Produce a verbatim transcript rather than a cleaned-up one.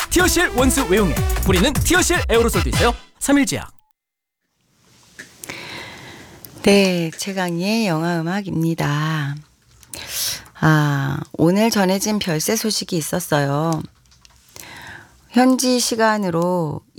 티어실 원수 외용에 뿌리는 티어실 에어로솔도 있어요. 삼일제약. 네, 최강희의 영화음악입니다. 아, 오늘 전해진 별세 소식이 있었어요. 현지 시간으로